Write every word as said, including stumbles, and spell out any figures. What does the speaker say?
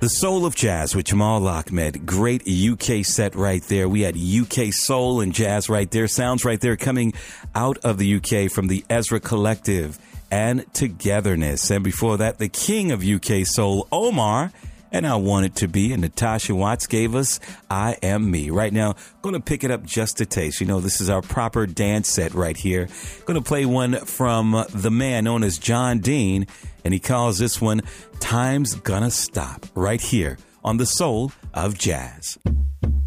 The Soul of Jazz with Jamal Ahmed. Great U K set right there. We had U K soul and jazz right there. Sounds right there coming out of the U K from the Ezra Collective and Togetherness. And before that, the king of U K soul, Omar, and I Want It to Be. And Natasha Watts gave us I Am Me. Right now, going to pick it up just a taste. You know, this is our proper dance set right here. Going to play one from the man known as John Dean. And he calls this one Time's Gonna Stop right here on The Soul of Jazz.